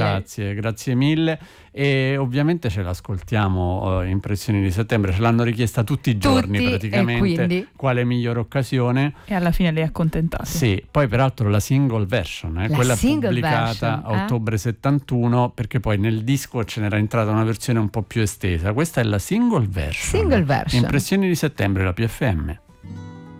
Grazie mille. E ovviamente ce l'ascoltiamo, Impressioni di settembre, ce l'hanno richiesta tutti i giorni praticamente, quindi... quale migliore occasione, e alla fine le ha accontentate. Sì, poi peraltro la single version, quella pubblicata a ottobre 71, perché poi nel disco ce n'era entrata una versione un po' più estesa. Questa è la single version. Single version. Impressioni di settembre, la PFM.